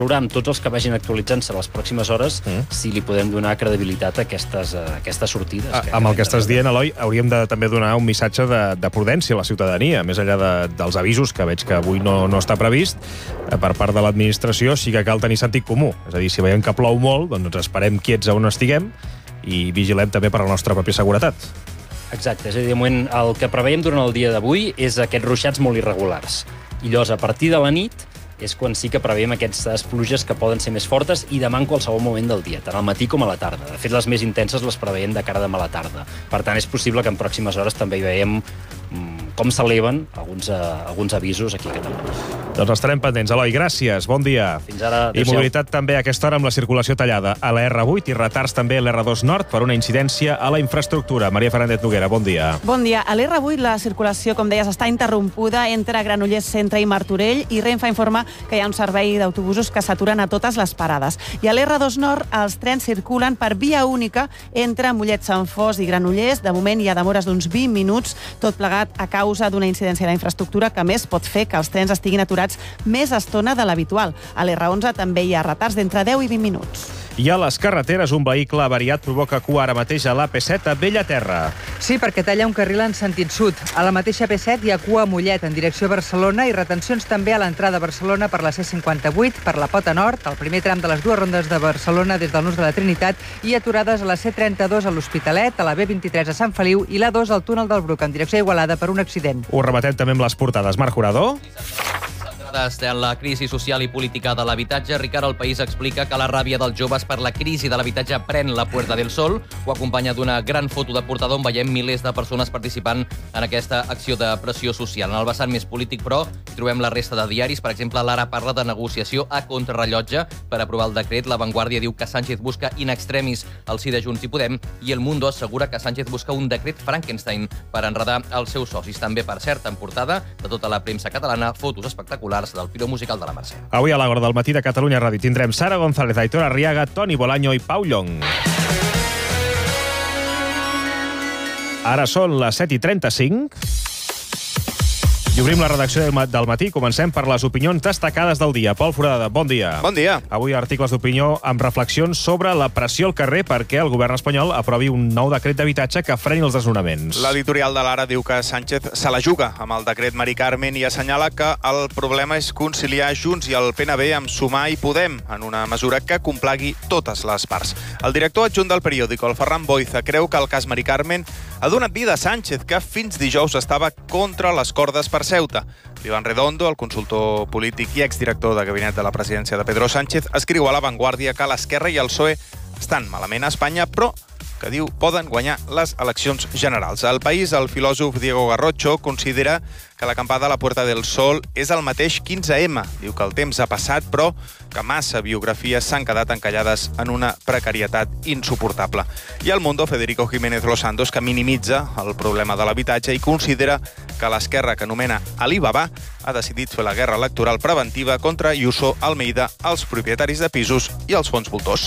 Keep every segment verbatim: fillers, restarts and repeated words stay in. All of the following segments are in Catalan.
amb tots els que vagin actualitzant-se les pròximes hores mm. si li podem donar credibilitat a aquestes, a aquestes sortides. Ah, amb el que estàs dient, Eloi, hauríem de també donar un missatge de, de prudència a la ciutadania, més enllà de, dels avisos, que veig que avui no, no està previst, per part de l'administració sí que cal tenir sentit comú. És a dir, si veiem que plou molt, doncs esperem quiets on estiguem i vigilem també per a la nostra pròpia seguretat. Exacte, és a dir, de moment el que preveiem durant el dia d'avui és aquests ruixats molt irregulars. I llavors, a partir de la nit, és quan sí que preveiem aquestes pluges que poden ser més fortes i demà en qualsevol moment del dia, tant al matí com a la tarda. De fet, les més intenses les preveiem de cara a demà a la tarda. Per tant, és possible que en pròximes hores també hi veiem com s'eleven alguns, uh, alguns avisos aquí a Catalunya. Doncs estarem pendents. Eloi, gràcies, bon dia. Fins ara. I mobilitat també a aquesta hora amb la circulació tallada a la erre vuit i retards també a l'erre dos Nord per una incidència a la infraestructura. Maria Fernández Noguera, bon dia. Bon dia. A l'erre vuit la circulació, com deies, està interrompuda entre Granollers Centre i Martorell i Renfe informa que hi ha un servei d'autobusos que s'aturen a totes les parades. I a l'erre dos Nord els trens circulen per via única entre Mollet, Sant Fos i Granollers. De moment hi ha demores d'uns vint minuts, tot plegat a causa d'una incidència de la infraestructura que més pot fer que els trens estiguin aturats més estona de l'habitual. A l'erre onze també hi ha retards d'entre deu i vint minuts. I a les carreteres, un vehicle avariat provoca cua ara mateix a l'A P set a Bellaterra. Sí, perquè talla un carril en sentit sud. A la mateixa A P set hi ha cua a Mollet en direcció a Barcelona i retencions també a l'entrada a Barcelona per la C cinquanta-vuit, per la Pota Nord, el primer tram de les dues rondes de Barcelona des del Nus de la Trinitat i aturades a la C trenta-dos a l'Hospitalet, a la B vint-i-tres a Sant Feliu i l'A dos al túnel del Bruc en direcció a Igualada per un accident. Ho rematem també amb les portades. Marc Jurado. En la crisi social i política de l'habitatge, Ricard El País explica que la ràbia dels joves per la crisi de l'habitatge pren la Puerta del Sol. Ho acompanya d'una gran foto de portada on veiem milers de persones participant en aquesta acció de pressió social. En el vessant més polític, però, trobem la resta de diaris. Per exemple, l'Ara parla de negociació a contrarrellotge per aprovar el decret. La Vanguardia diu que Sánchez busca in extremis el sí de Junts i Podem i El Mundo assegura que Sánchez busca un decret Frankenstein per enredar els seus socis. També, per cert, en portada de tota la premsa catalana, fotos espectaculars del Piro Musical de la Mercè. Avui a l'hora del matí de Catalunya Ràdio tindrem Sara González, Aitor Arriaga, Toni Bolaño i Pau Llong. Ara són les set i trenta-cinc. I obrim la redacció del matí. Comencem per les opinions destacades del dia. Pol Foradada, bon dia. Bon dia. Avui articles d'opinió amb reflexions sobre la pressió al carrer perquè el govern espanyol aprovi un nou decret d'habitatge que freni els desnonaments. L'editorial de l'Ara diu que Sánchez se la juga amb el decret Mari Carmen i assenyala que el problema és conciliar Junts i el P N B amb Sumar i Podem en una mesura que complagui totes les parts. El director adjunt del periòdico, el Ferran Boiza, creu que el cas Mari Carmen ha donat vida a Sánchez, que fins dijous estava contra les cordes per Ceuta. Iván Redondo, el consultor polític i exdirector de gabinet de la presidència de Pedro Sánchez, escriu a La Vanguardia que l'Esquerra i el P S O E estan malament a Espanya, però que diu poden guanyar les eleccions generals. Al País, el filòsof Diego Garrocho considera que l'acampada a la Puerta del Sol és el mateix quinze ema. Diu que el temps ha passat, però que massa biografies s'han quedat encallades en una precarietat insuportable. I al Mundo, Federico Jiménez Los Santos, que minimitza el problema de l'habitatge i considera que l'esquerra que anomena Alibaba ha decidit fer la guerra electoral preventiva contra Ayuso, Almeida, els propietaris de pisos i els fons voltors.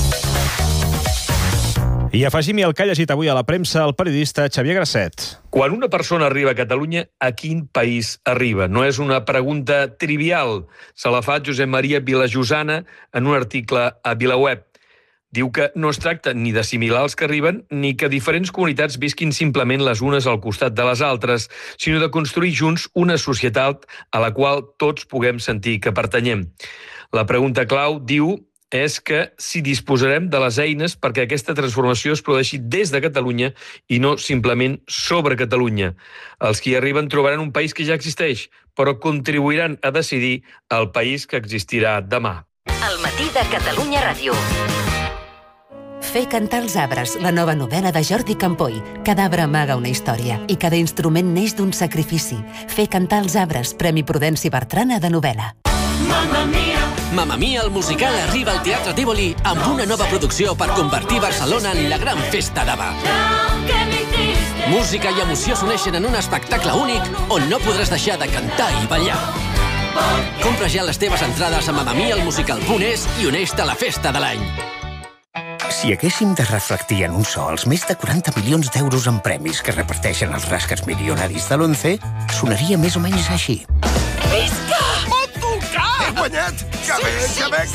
I afegim-hi el que ha llegit avui a la premsa el periodista Xavier Grasset. Quan una persona arriba a Catalunya, a quin país arriba? No és una pregunta trivial. Se la fa Josep Maria Vilajosana en un article a VilaWeb. Diu que no es tracta ni d'assimilar els que arriben ni que diferents comunitats visquin simplement les unes al costat de les altres, sinó de construir junts una societat a la qual tots puguem sentir que pertanyem. La pregunta clau, diu, és que si disposarem de les eines perquè aquesta transformació es produeixi des de Catalunya i no simplement sobre Catalunya. Els que hi arriben trobaran un país que ja existeix, però contribuiran a decidir el país que existirà demà. El matí de Catalunya Ràdio. Fer cantar els arbres, la nova novel·la de Jordi Campoy. Cada arbre amaga una història i cada instrument neix d'un sacrifici. Fer cantar els arbres, Premi Prudenci Bertrana de novel·la. Mamma Mia! Mamma Mia, el musical arriba al Teatre Tívoli amb una nova producció per convertir Barcelona en la gran festa d'Ava. Música i emoció s'uneixen en un espectacle únic on no podràs deixar de cantar i ballar. Compra ja les teves entrades a mamamialmusical punt es i uneix-te a la festa de l'any. Si haguéssim de reflectir en un so els més de quaranta milions d'euros en premis que reparteixen els rascas milionaris de l'Once, sonaria més o menys així. Visca! He guanyat! Que bé, que bé,